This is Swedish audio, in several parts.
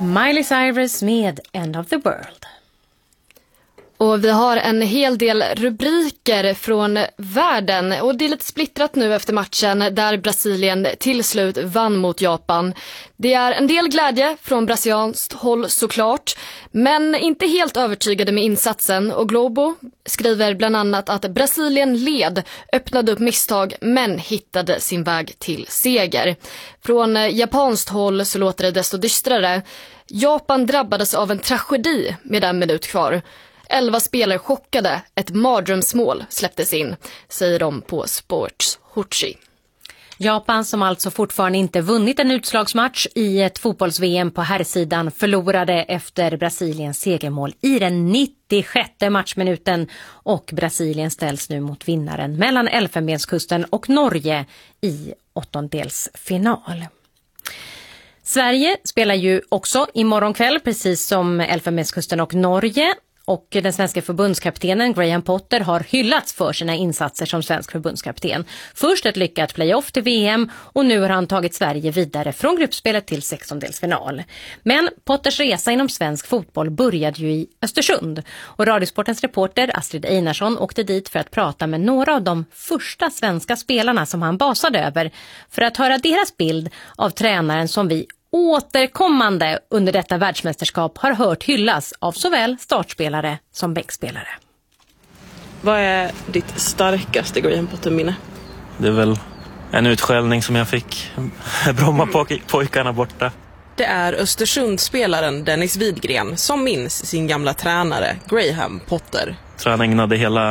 Miley Cyrus med End of the World. Och vi har en hel del rubriker från världen och det är lite splittrat nu efter matchen där Brasilien till slut vann mot Japan. Det är en del glädje från brasilianskt håll såklart, men inte helt övertygade med insatsen, och Globo skriver bland annat att Brasilien led, öppnade upp misstag men hittade sin väg till seger. Från japanskt håll så låter det desto dystrare. Japan drabbades av en tragedi med en minut kvar. 11 spelare chockade, ett mardrömsmål släpptes in, säger de på Sports Hochi. Japan, som alltså fortfarande inte vunnit en utslagsmatch i ett fotbolls-VM på herrsidan, förlorade efter Brasiliens segermål i den 96:e matchminuten, och Brasilien ställs nu mot vinnaren mellan Elfenbenskusten och Norge i åttondelsfinal. Sverige spelar ju också imorgon kväll, precis som Elfenbenskusten och Norge. Och den svenska förbundskaptenen Graham Potter har hyllats för sina insatser som svensk förbundskapten. Först ett lyckat playoff till VM, och nu har han tagit Sverige vidare från gruppspelet till 16-delsfinal. Men Potters resa inom svensk fotboll började ju i Östersund. Och Radiosportens reporter Astrid Einarsson åkte dit för att prata med några av de första svenska spelarna som han basade över, för att höra deras bild av tränaren som vi återkommande under detta världsmästerskap har hört hyllas av såväl startspelare som bäckspelare. Vad är ditt starkaste Graham Potter-minne? Det är väl en utskällning som jag fick. Brommapojkarna borta. Det är Östersundsspelaren Dennis Widgren som minns sin gamla tränare Graham Potter. Så han ägnade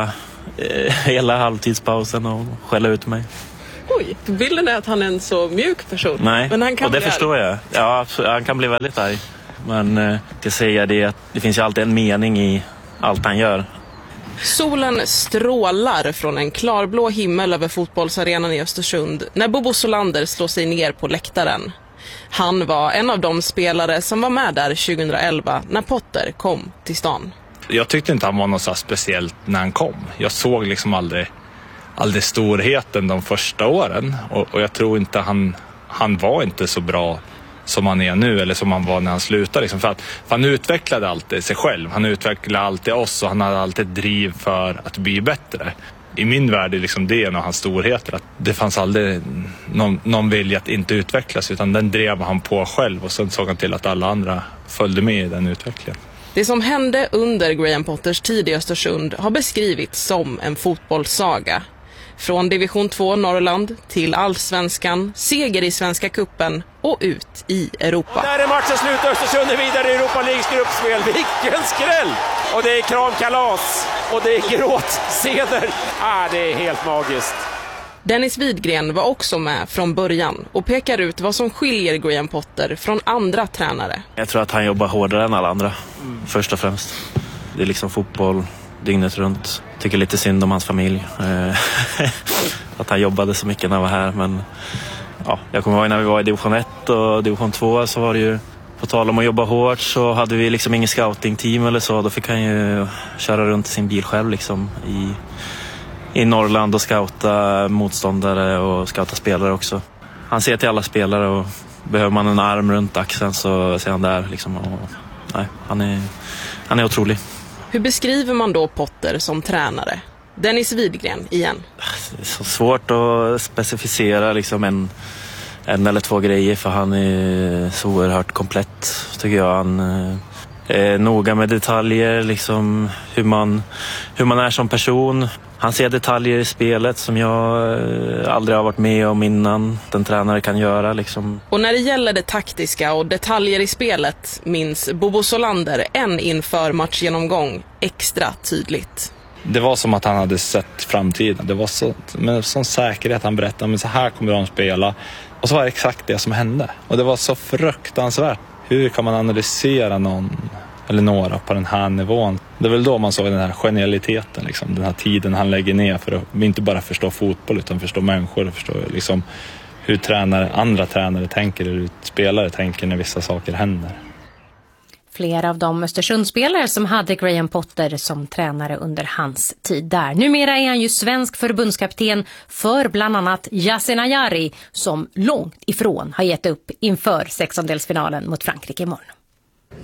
hela halvtidspausen och skälla ut mig. Oj, bilden är att han är en så mjuk person. Nej, men han kan och det förstår jag. Ja, han kan bli väldigt arg. Men jag ska säga det att det finns ju alltid en mening i allt han gör. Solen strålar från en klarblå himmel över fotbollsarenan i Östersund när Bobo Solander slår sig ner på läktaren. Han var en av de spelare som var med där 2011 när Potter kom till stan. Jag tyckte inte han var något så speciellt när han kom. Jag såg liksom aldrig storheten de första åren, och jag tror inte han var inte så bra som han är nu, eller som han var när han slutade liksom, för han utvecklade alltid sig själv, han utvecklade alltid oss, och han hade alltid driv för att bli bättre. I min värld är liksom det en av hans storheter, att det fanns aldrig någon vilja att inte utvecklas, utan den drev han på själv, och sen såg han till att alla andra följde med i den utvecklingen. Det som hände under Graham Potters tid i Östersund har beskrivits som en fotbollssaga. Från division 2 Norrland till allsvenskan, seger i Svenska cupen och ut i Europa. Och där är matchen slut, Östersund är vidare i Europa Leagues gruppspel. Vilken skräll! Och det är kramkalas och det är gråtscener. Det är helt magiskt. Dennis Widgren var också med från början och pekar ut vad som skiljer Graham Potter från andra tränare. Jag tror att han jobbar hårdare än alla andra, först och främst. Det är liksom fotboll dygnet runt. Tycker lite synd om hans familj. Att han jobbade så mycket när han var här. Men ja, jag kommer ihåg när vi var i division 1 och division 2, så var det ju, på tal om att jobba hårt, så hade vi liksom ingen scouting-team eller så. Då fick han ju köra runt sin bil själv liksom i Norrland och scouta motståndare och scouta spelare också. Han ser till alla spelare, och behöver man en arm runt axeln så ser han där liksom. Och, nej, han är otrolig. Hur beskriver man då Potter som tränare? Dennis Widgren igen. Det är så svårt att specificera liksom en eller två grejer, för han är så oerhört komplett, tycker jag. Han är noga med detaljer, liksom hur man är som person. Han ser detaljer i spelet som jag aldrig har varit med om innan den tränare kan göra liksom. Och när det gäller det taktiska och detaljer i spelet minns Bobo Solander en inför matchgenomgång extra tydligt. Det var som att han hade sett framtiden. Det var så, med sån säkerhet han berättade, men så här kommer de spela. Och så var det exakt det som hände. Och det var så fruktansvärt. Hur kan man analysera någon eller några på den här nivån? Det är väl då man såg den här genialiteten, liksom, den här tiden han lägger ner för att inte bara förstå fotboll utan förstå människor och förstå liksom, hur andra tränare tänker, hur spelare tänker när vissa saker händer. Flera av de Östersundsspelare som hade Graham Potter som tränare under hans tid där. Numera är han ju svensk förbundskapten för bland annat Yasin Ayari, som långt ifrån har gett upp inför 16-delsfinalen mot Frankrike imorgon.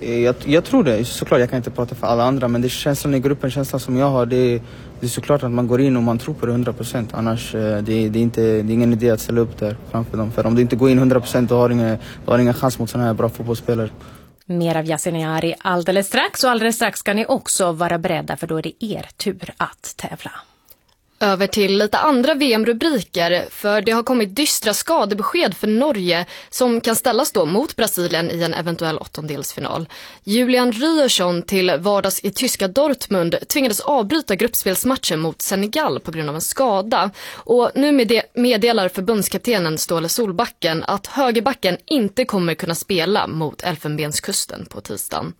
Jag tror det. Såklart, jag kan inte prata för alla andra, men det är känslan i gruppen, känslan som jag har, det är såklart att man går in och man tror på det 100%. Annars det är ingen idé att ställa upp där framför dem. För om du inte går in 100% då har du ingen chans mot sådana här bra fotbollsspelare. Mer av Yasin Ayari alldeles strax, och alldeles strax ska ni också vara beredda, för då är det er tur att tävla. Över till lite andra VM-rubriker, för det har kommit dystra skadebesked för Norge som kan ställas då mot Brasilien i en eventuell åttondelsfinal. Julian Ryerson till vardags i tyska Dortmund tvingades avbryta gruppspelsmatchen mot Senegal på grund av en skada. Och nu meddelar förbundskaptenen Ståle Solbacken att högerbacken inte kommer kunna spela mot Elfenbenskusten på tisdagen.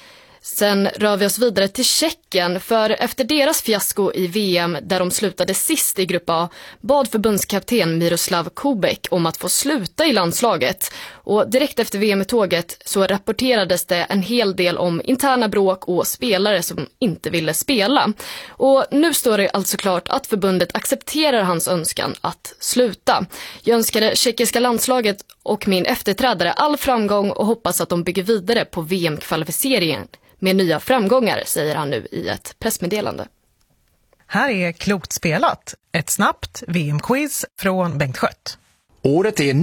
Sen rör vi oss vidare till Tjeckien, för efter deras fiasko i VM där de slutade sist i grupp A bad förbundskapten Miroslav Kubek om att få sluta i landslaget. Och direkt efter VM-tåget så rapporterades det en hel del om interna bråk och spelare som inte ville spela. Och nu står det alltså klart att förbundet accepterar hans önskan att sluta. Jag önskar det tjeckiska landslaget och min efterträdare all framgång och hoppas att de bygger vidare på VM-kvalificeringen med nya framgångar, säger han nu i ett pressmeddelande. Här är Klokt spelat, ett snabbt VM-quiz från Bengt Schött. Året är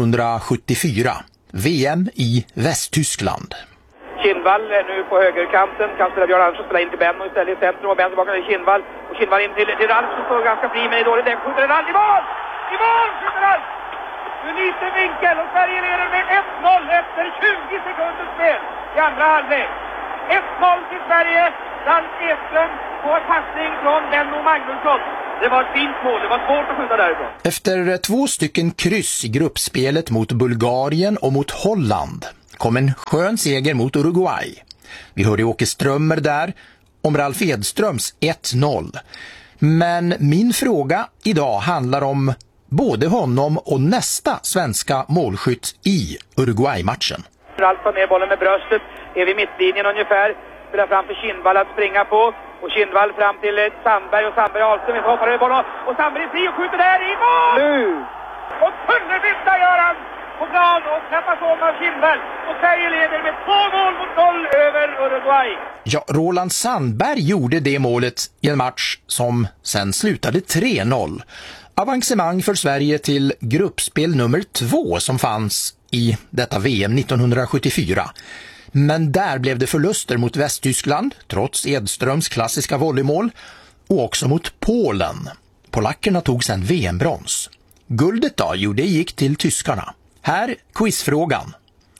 1974, VM i Västtyskland. Kindvall är nu på högerkanten, kan spela Björn Andersson, spela in till Benno istället i centrum, och Benno tillbaka till Kindvall, och Kindvall in till Ralf som står ganska fri, men i dålig läge skjuter Ralf i mål! I mål skjuter Ralf! Nu liten vinkel, och Sverige leder med 1-0 efter 20 sekunders spel i andra halvlek. 1-0 till Sverige, Ralf Edström på passning från Benno Magnusson. Det var ett fint mål, det var svårt att skjuta därifrån. Efter 2 stycken kryss i gruppspelet mot Bulgarien och mot Holland kom en skön seger mot Uruguay. Vi hörde Åke Strömmer där om Ralf Edströms 1-0. Men min fråga idag handlar om både honom och nästa svenska målskytt i Uruguay-matchen. Ralf tar ner bollen med bröstet, är vid mittlinjen ungefär, spelar fram till Kindvall att springa på, och Kindvall fram till Sandberg, och Sandberg Ahlström hoppar över bollen, och Sandberg är fri och skjuter där i mål! Nu! Och tunnelbytta gör han på plan och knappas om av Kindvall, och Sverige leder med 2-0 över Uruguay. Ja, Roland Sandberg gjorde det målet i en match som sen slutade 3-0. Avancemang för Sverige till gruppspel nummer 2 som fanns i detta VM 1974. Men där blev det förluster mot Västtyskland, trots Edströms klassiska volleymål, och också mot Polen. Polackerna tog sedan VM-brons. Guldet då, det gick till tyskarna. Här quizfrågan.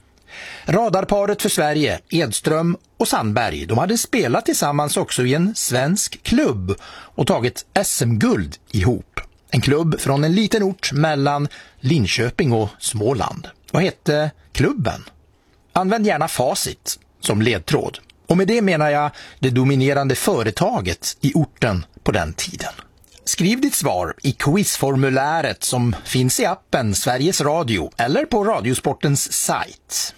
Radarparet för Sverige, Edström och Sandberg, de hade spelat tillsammans också i en svensk klubb och tagit SM-guld ihop. En klubb från en liten ort mellan Linköping och Småland. Vad hette klubben? Använd gärna facit som ledtråd. Och med det menar jag det dominerande företaget i orten på den tiden. Skriv ditt svar i quizformuläret som finns i appen Sveriges Radio eller på Radiosportens sajt.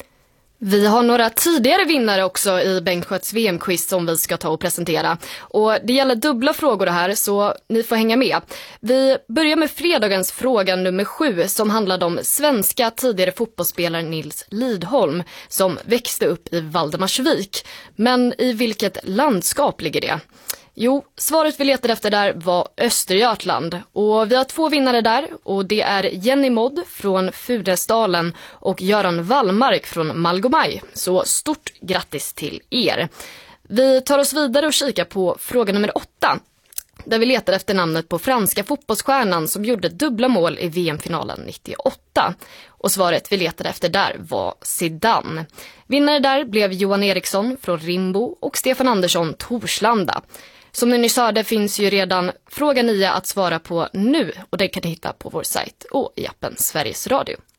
Vi har några tidigare vinnare också i Bengt Schötts VM-quiz som vi ska ta och presentera. Och det gäller dubbla frågor det här, så ni får hänga med. Vi börjar med fredagens fråga nummer 7 som handlade om svenska tidigare fotbollsspelaren Nils Lidholm som växte upp i Valdemarsvik. Men i vilket landskap ligger det? Jo, svaret vi letade efter där var Östergötland, och vi har 2 vinnare där, och det är Jenny Modd från Fudesdalen och Göran Wallmark från Malgomaj. Så stort grattis till er. Vi tar oss vidare och kikar på fråga nummer 8 där vi letar efter namnet på franska fotbollsstjärnan som gjorde dubbla mål i VM-finalen 98. Och svaret vi letade efter där var Zidane. Vinnare där blev Johan Eriksson från Rimbo och Stefan Andersson Torslanda. Som ni nyss hörde finns ju redan fråga 9 att svara på nu, och det kan ni hitta på vår sajt och i appen Sveriges Radio.